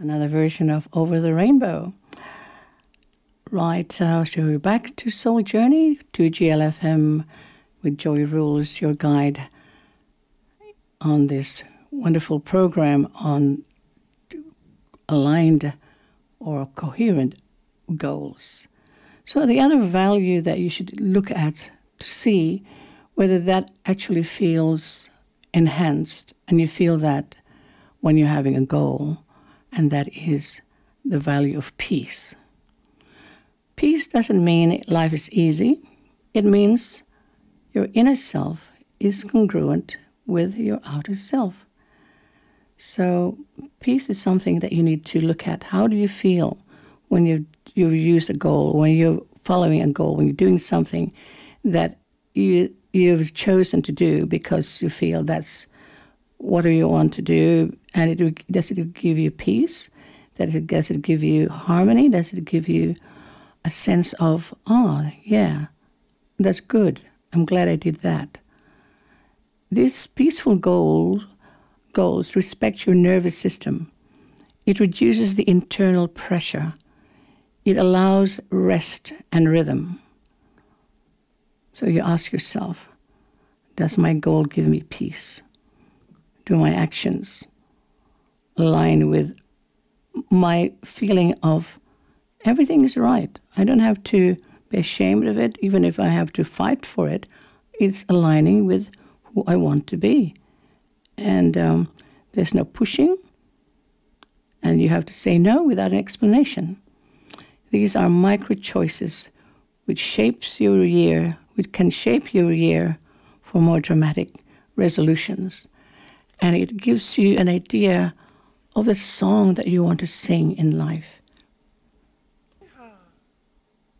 Another version of Over the Rainbow. Right, so we're back to Soul Journey, to GLFM with Joy Rules, your guide on this wonderful program on aligned or coherent goals. So the other value that you should look at to see whether that actually feels enhanced, and you feel that when you're having a goal, and that is the value of peace. Peace doesn't mean life is easy. It means your inner self is congruent with your outer self. So peace is something that you need to look at. How do you feel when you've used a goal, when you're following a goal, when you're doing something that you've chosen to do because you feel that's what do you want to do, and does it give you peace? Does it give you harmony? Does it give you a sense of, oh, yeah, that's good. I'm glad I did that. These peaceful goals respect your nervous system. It reduces the internal pressure. It allows rest and rhythm. So you ask yourself, does my goal give me peace? Do my actions align with my feeling of everything is right? I don't have to be ashamed of it, even if I have to fight for it. It's aligning with who I want to be. And there's no pushing, and you have to say no without an explanation. These are micro choices which can shape your year for more dramatic resolutions. And it gives you an idea of the song that you want to sing in life.